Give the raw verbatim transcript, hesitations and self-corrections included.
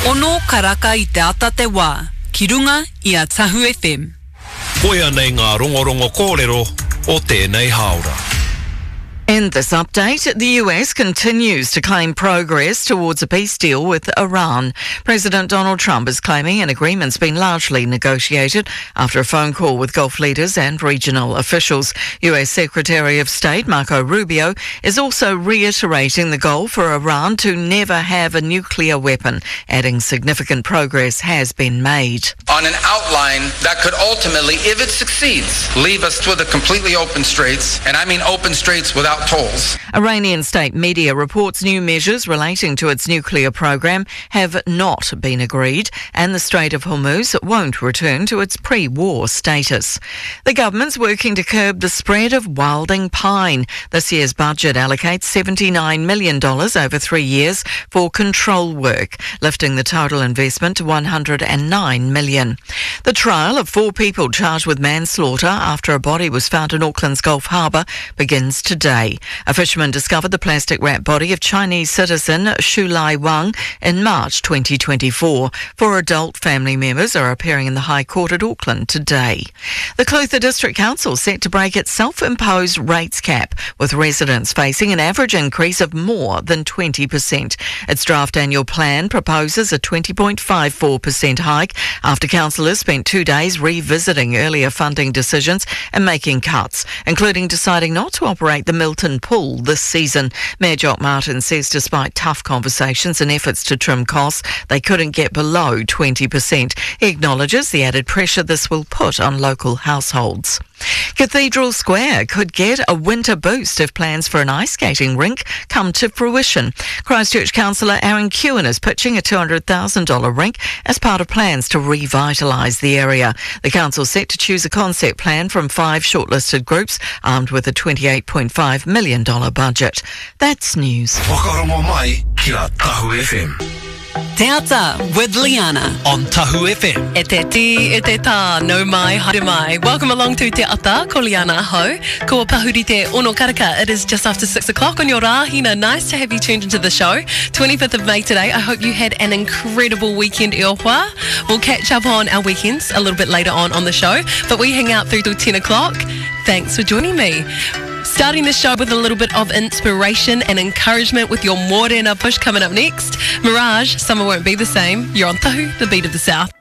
Ono karaka I te ata te wā, ki runga I a Tahu F M. Koia nei ngā rongorongo kōrero o tēnei haora. In this update, the U S continues to claim progress towards a peace deal with Iran. President Donald Trump is claiming an agreement's been largely negotiated after a phone call with Gulf leaders and regional officials. U S Secretary of State Marco Rubio is also reiterating the goal for Iran to never have a nuclear weapon, adding significant progress has been made. On an outline that could ultimately, if it succeeds, leave us with a completely open straits, and I mean open straits without tolls. Iranian state media reports new measures relating to its nuclear program have not been agreed, and the Strait of Hormuz won't return to its pre-war status. The government's working to curb the spread of wilding pine. This year's budget allocates seventy-nine million dollars over three years for control work, lifting the total investment to one hundred nine million dollars. The trial of four people charged with manslaughter after a body was found in Auckland's Gulf Harbour begins today. A fisherman discovered the plastic-wrapped body of Chinese citizen Shu Lai Wang in March twenty twenty-four. Four adult family members are appearing in the High Court at Auckland today. The Clutha District Council set to break its self-imposed rates cap, with residents facing an average increase of more than twenty percent. Its draft annual plan proposes a twenty point five four percent hike after councillors spent two days revisiting earlier funding decisions and making cuts, including deciding not to operate the Milton Pool this season. Mayor Jock Martin says despite tough conversations and efforts to trim costs, they couldn't get below twenty percent. He acknowledges the added pressure this will put on local households. Cathedral Square could get a winter boost if plans for an ice skating rink come to fruition. Christchurch councillor Aaron Kewen is pitching a two hundred thousand dollars rink as part of plans to revitalise the area. The council set to choose a concept plan from five shortlisted groups armed with a twenty-eight point five million dollars budget. That's news. Whakarongo mai ki a Tahu F M. Te Ata with Liana. On Tahu F M. E te ti, e te tā, no mai, haere mai. Welcome along to Te Ata, ko Liana ho. Ko pahuri te ono karaka. It is just after six o'clock on your rahina. Nice to have you tuned into the show. twenty-fifth of May today. I hope you had an incredible weekend, e opa. We'll catch up on our weekends a little bit later on on the show, but we hang out through till ten o'clock. Thanks for joining me. Starting the show with a little bit of inspiration and encouragement with your Morena push coming up next. Mirage, Summer Won't Be the Same. You're on Tahu, the beat of the South.